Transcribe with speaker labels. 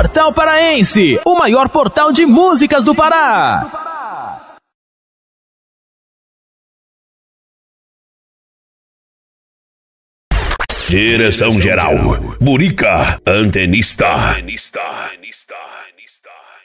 Speaker 1: Portal Paraense, o maior portal de músicas do Pará.
Speaker 2: Direção geral, Burica, antenista.